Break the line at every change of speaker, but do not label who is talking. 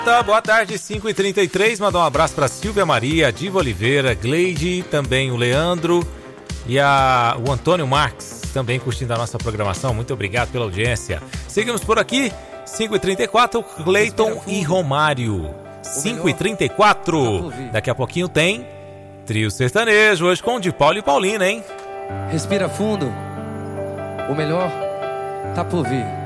Boa tarde, 5h33. Mandar um abraço para Silvia Maria, Diva Oliveira, Gleide, também o Leandro e o Antônio Marques, também curtindo a nossa programação. Muito obrigado pela audiência. Seguimos por aqui, 5h34, Cleiton e Romário. 5h34. Daqui a pouquinho tem Trio Sertanejo, hoje com o de Paulo e Paulina, hein?
Respira fundo. O melhor tá por vir.